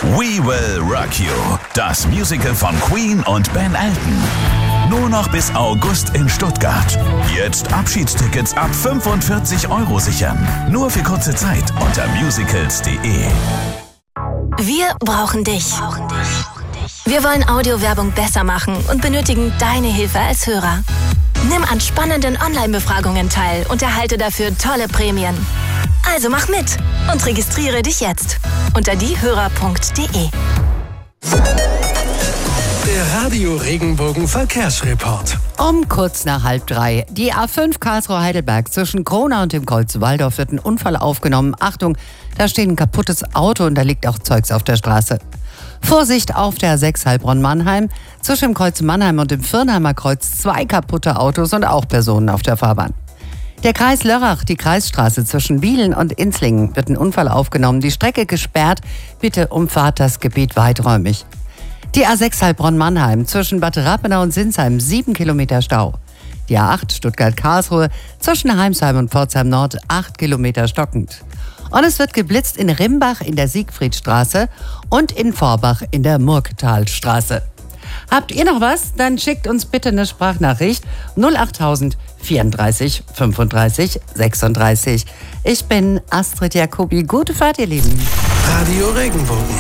We Will Rock You, das Musical von Queen und Ben Elton. Nur noch bis August in Stuttgart. Jetzt Abschiedstickets ab 45 € sichern. Nur für kurze Zeit unter musicals.de. Wir brauchen dich. Wir wollen Audiowerbung besser machen und benötigen deine Hilfe als Hörer. Nimm an spannenden Online-Befragungen teil und erhalte dafür tolle Prämien. Also mach mit und registriere dich jetzt unter diehörer.de. Der Radio Regenbogen Verkehrsreport. Um kurz nach 2:30. Die A5 Karlsruhe-Heidelberg zwischen Kronau und dem Kreuz Walldorf wird ein Unfall aufgenommen. Achtung, da steht ein kaputtes Auto und da liegt auch Zeugs auf der Straße. Vorsicht auf der A6 Heilbronn-Mannheim. Zwischen dem Kreuz Mannheim und dem Viernheimer Kreuz 2 kaputte Autos und auch Personen auf der Fahrbahn. Der Kreis Lörrach, die Kreisstraße zwischen Wielen und Inzlingen, wird ein Unfall aufgenommen. Die Strecke gesperrt. Bitte umfahrt das Gebiet weiträumig. Die A6 Heilbronn-Mannheim zwischen Bad Rappenau und Sinsheim 7 Kilometer Stau. Die A8 Stuttgart-Karlsruhe zwischen Heimsheim und Pforzheim Nord 8 Kilometer stockend. Und es wird geblitzt in Rimbach in der Siegfriedstraße und in Vorbach in der Murgtalstraße. Habt ihr noch was? Dann schickt uns bitte eine Sprachnachricht 08000 34 35 36. Ich bin Astrid Jacobi. Gute Fahrt, ihr Lieben. Radio Regenbogen.